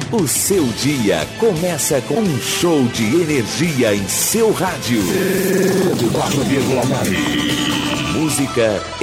O seu dia começa com um show de energia em seu rádio. 4,9. Música,